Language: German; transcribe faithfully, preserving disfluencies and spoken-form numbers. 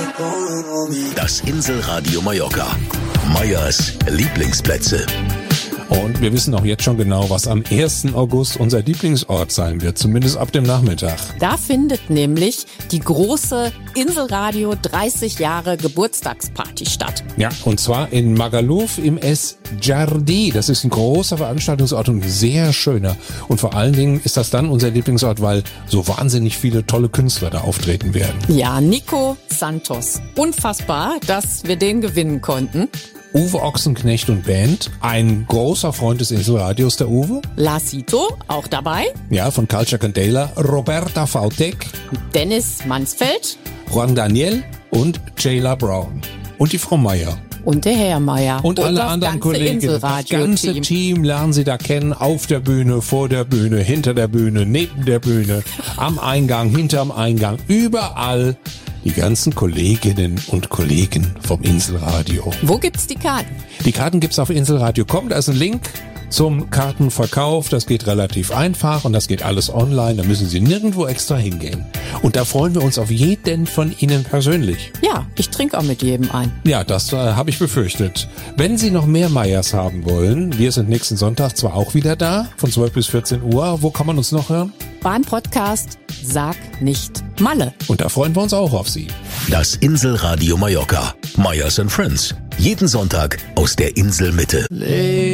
Das Inselradio Mallorca. Meyers Lieblingsplätze. Und wir wissen auch jetzt schon genau, was am ersten August unser Lieblingsort sein wird, zumindest ab dem Nachmittag. Da findet nämlich die große Inselradio dreißig Jahre Geburtstagsparty statt. Ja, und zwar in Magaluf im Es Jardí. Das ist ein großer Veranstaltungsort und ein sehr schöner. Und vor allen Dingen ist das dann unser Lieblingsort, weil so wahnsinnig viele tolle Künstler da auftreten werden. Ja, Nico Santos. Unfassbar, dass wir den gewinnen konnten. Uwe Ochsenknecht und Band, ein großer Freund des Inselradios, der Uwe. Lacito, auch dabei. Ja, von Culture Candela, Roberta Vautek, Dennis Mansfeld. Juan Daniel und Jayla Brown. Und die Frau Meyer. Und der Herr Meyer. Und, und alle das anderen ganze Kollegen. Das ganze Team. Team lernen Sie da kennen. Auf der Bühne, vor der Bühne, hinter der Bühne, neben der Bühne, am Eingang, hinterm Eingang, überall. Die ganzen Kolleginnen und Kollegen vom Inselradio. Wo gibt's die Karten? Die Karten gibt's auf inselradio punkt com. Da ist ein Link zum Kartenverkauf. Das geht relativ einfach und das geht alles online. Da müssen Sie nirgendwo extra hingehen. Und da freuen wir uns auf jeden von Ihnen persönlich. Ja, ich trinke auch mit jedem ein. Ja, das äh, habe ich befürchtet. Wenn Sie noch mehr Meyers haben wollen, wir sind nächsten Sonntag zwar auch wieder da, von zwölf bis vierzehn Uhr. Wo kann man uns noch hören? Beim Podcast Sag nicht Malle. Und da freuen wir uns auch auf Sie. Das Inselradio Mallorca. Meyers and Friends. Jeden Sonntag aus der Inselmitte.